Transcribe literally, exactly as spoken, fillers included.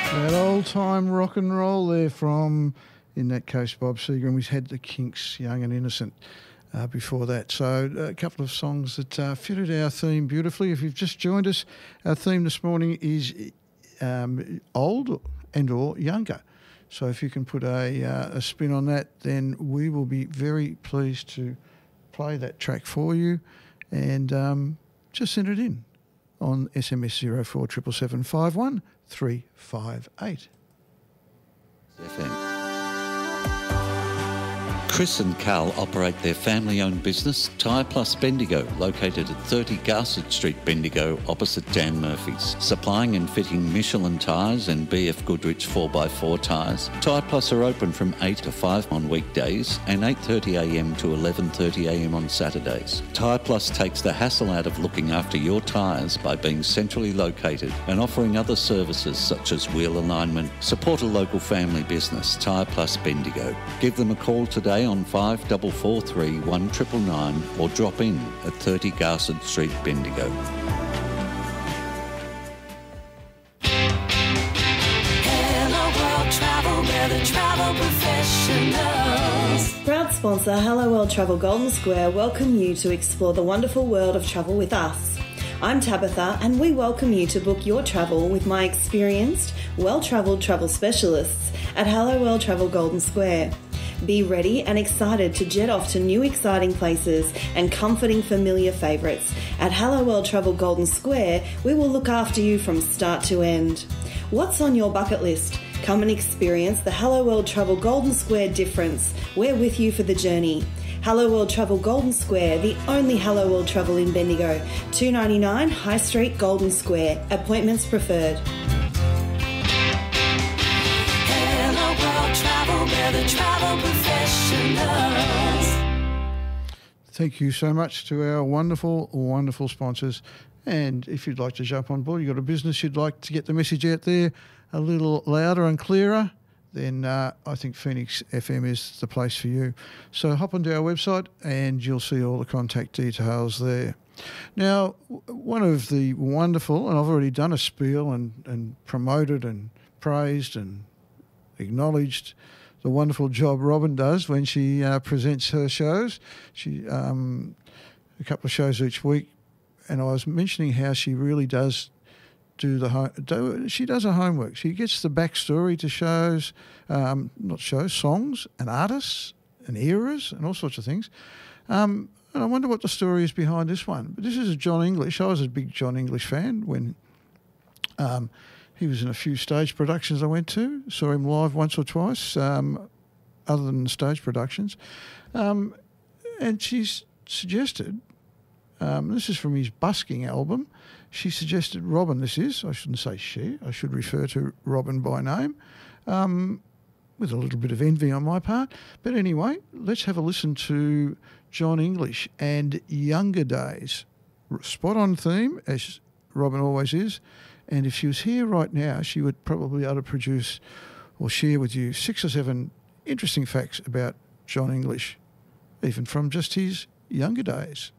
That old-time rock and roll there from, in that case, Bob Seger. We had the Kinks, Young and Innocent, uh, before that. So a couple of songs that uh, fitted our theme beautifully. If you've just joined us, our theme this morning is um, old and or younger. So if you can put a, uh, a spin on that, then we will be very pleased to play that track for you. And um, just send it in on S M S zero four seven seven five one three five eight. F M. Chris and Carl operate their family-owned business, Tyre Plus Bendigo, located at thirty Garsett Street, Bendigo, opposite Dan Murphy's. Supplying and fitting Michelin tyres and B F Goodrich four by four tyres. Tyre Plus are open from eight to five on weekdays and eight thirty a m to eleven thirty a m on Saturdays. Tyre Plus takes the hassle out of looking after your tyres by being centrally located and offering other services such as wheel alignment. Support a local family business, Tyre Plus Bendigo. Give them a call today on five four four three one nine nine nine or drop in at thirty Garsett Street, Bendigo. Hello World Travel, we're the travel professionals. Proud sponsor Hello World Travel Golden Square welcome you to explore the wonderful world of travel with us. I'm Tabitha and we welcome you to book your travel with my experienced, well-travelled travel specialists at Hello World Travel Golden Square. Be ready and excited to jet off to new exciting places and comforting familiar favourites. At Hello World Travel Golden Square, we will look after you from start to end. What's on your bucket list? Come and experience the Hello World Travel Golden Square difference. We're with you for the journey. Hello World Travel Golden Square, the only Hello World Travel in Bendigo. two ninety-nine High Street, Golden Square. Appointments preferred. We're the travel professionals. Thank you so much to our wonderful, wonderful sponsors. And if you'd like to jump on board, you've got a business you'd like to get the message out there a little louder and clearer, then uh, I think Phoenix F M is the place for you. So hop onto our website and you'll see all the contact details there. Now, one of the wonderful, and I've already done a spiel and, and promoted and praised and acknowledged the wonderful job Robin does when she uh, presents her shows. She um, a couple of shows each week, and I was mentioning how she really does do the home, do, she does her homework. She gets the backstory to shows, um, not shows, songs and artists and eras and all sorts of things. Um, and I wonder what the story is behind this one. But this is John English. I was a big John English fan when um, he was in a few stage productions I went to. Saw him live once or twice, um, other than stage productions. Um, and she's suggested, um, this is from his busking album, she suggested, Robin this is, I shouldn't say she, I should refer to Robin by name, um, with a little bit of envy on my part. But anyway, let's have a listen to John English and Younger Days. Spot on theme, as Robin always is. And if she was here right now, she would probably be able to produce or share with you six or seven interesting facts about John English, even from just his younger days.